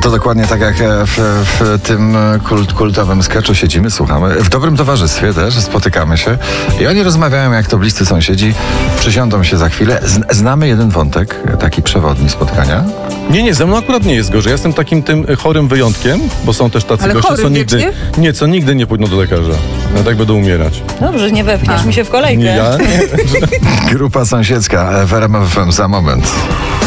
To dokładnie tak jak w tym kultowym sketchu siedzimy, słuchamy. W dobrym towarzystwie też spotykamy się i oni rozmawiają jak to bliscy sąsiedzi. Przysiądą się za chwilę. Znamy jeden wątek, taki przewodni spotkania. Nie, ze mną akurat nie jest gorzej. Ja jestem takim tym chorym wyjątkiem, bo są też tacy Ale goście, chory co nigdy nie pójdą do lekarza. No tak będą umierać. Dobrze, nie wepchniesz mi się w kolejkę. Nie, ja? Nie. Grupa sąsiedzka w RMF FM za moment.